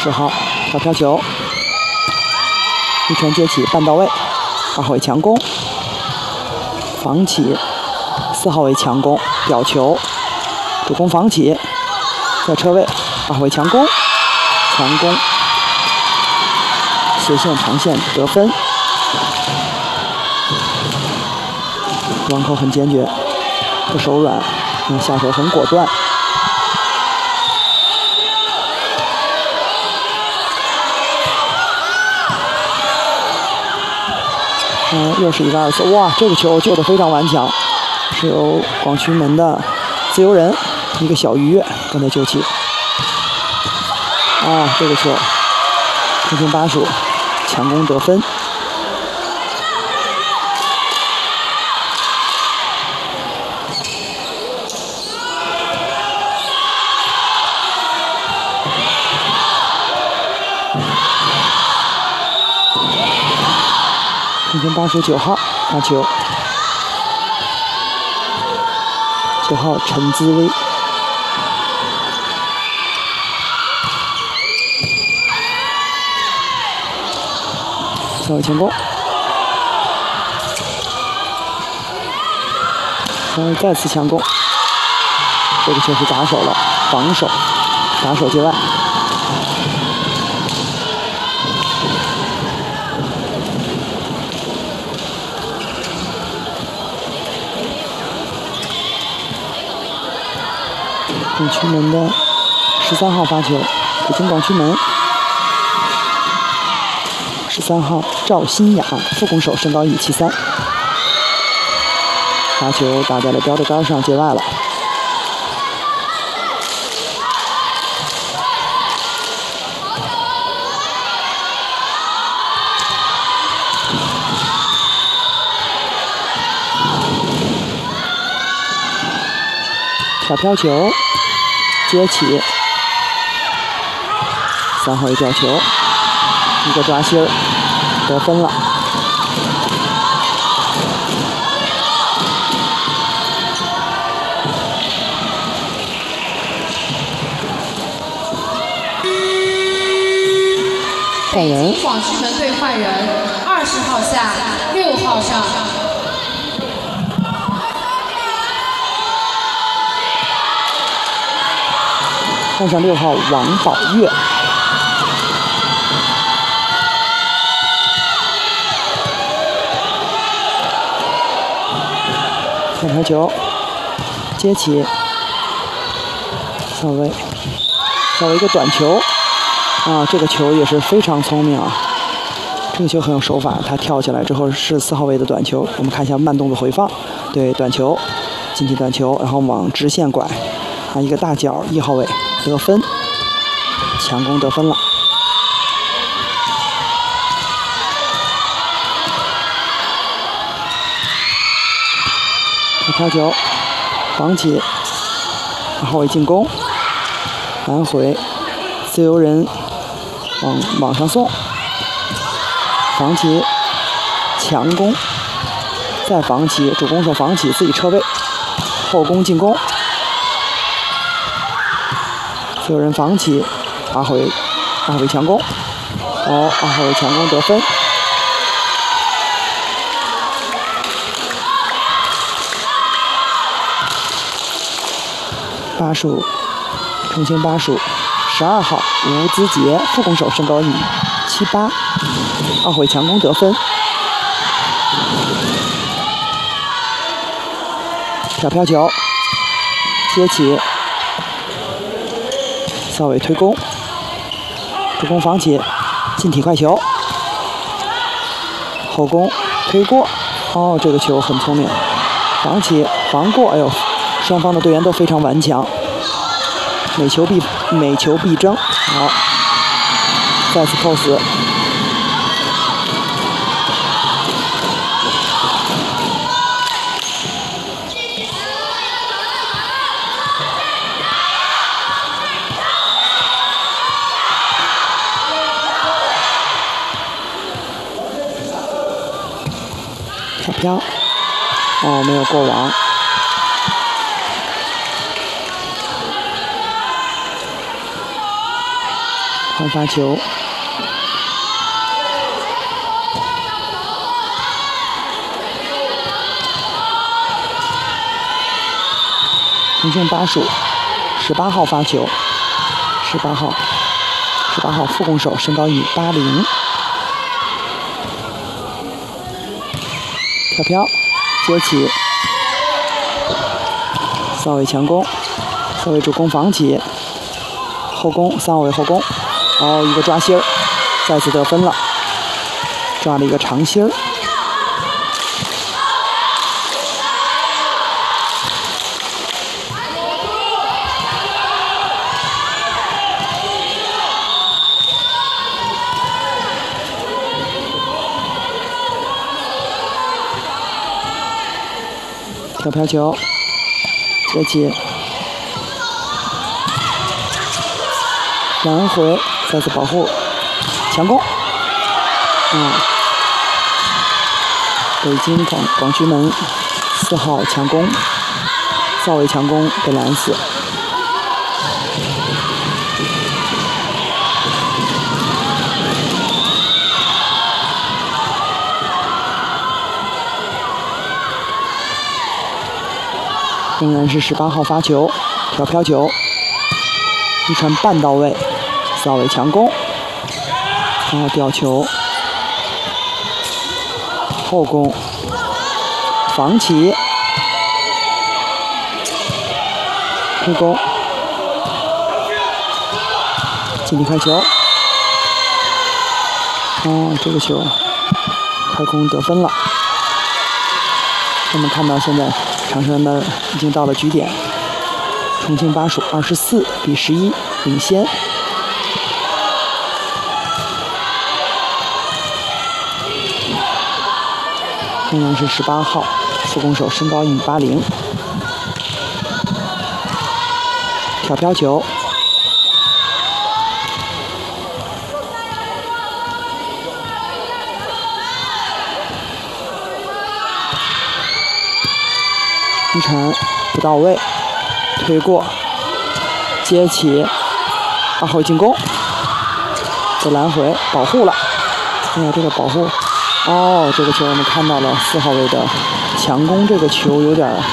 10号小飘球，一传接起半到位，2号位强攻，防起，4号位强攻，吊球，主攻防起，在车位，2号位强攻，斜线长线得分。王扣很坚决，不手软，下手很果断。又是一个2次，哇，这个球救得非常顽强，是由广渠门的自由人一个小鱼跃刚才救起。这个球轻轻巴蜀强攻得分。轻轻巴蜀9号发球，9号陈姿薇。4号位前攻，4号位再次强攻，这个球是打手了，防守，打手界外。广渠门的13号发球，北京广渠门13号赵新雅，副攻手，身高173，发球打在了标的杆上，界外了。小飘球接起，3号位吊球，一个抓心儿，得分了。 北京广渠门队换人，20号下，6号上。 换上6号王宝月。小飘球接起，小维一个短球，这个球也是非常聪明啊，这个球很有手法，他跳起来之后是4号位的短球，我们看一下慢动作回放，对，短球，进体短球，然后往直线拐，一个大角，1号位得分，强攻得分了。飘球，防起，2号位进攻，来回，自由人往上送，防起，强攻，再防起，主攻手防起，自己车位，后攻进攻，自由人防起，2号位强攻，2号位强攻得分。巴蜀，重庆巴蜀，12号吴姿杰，副攻手，身高178，2号位强攻得分。小飘球接起，4号位推攻，主攻防起，进体快球，后攻推过，这个球很聪明，防起防过，哎呦，双方的队员都非常顽强，每球必争，好，再次扣死。小飘，没有过网。 换发球。重庆巴蜀18号发球，18号副攻手，身高180。飘飘接起，扫尾强攻，扫尾助攻防起，后攻3号位后攻，哦，一个抓心儿，再次得分了，抓了一个长心儿。跳飘球，接起，来回，再次保护，强攻，北京广渠门4号强攻，扫尾强攻被拦死。仍然是18号发球，跳飘球，一传半到位，扫尾强攻，然后吊球，后攻，防起，推攻，近地快球，这个球快攻得分了。我们看到现在场上的已经到了局点，重庆巴蜀24比11领先。仍然是18号副攻手，身高180，跳飘球，一传不到位，推过，接起，2号进攻，被拦回，保护了。这个保护，这个球我们看到了4号位的强攻，这个球有点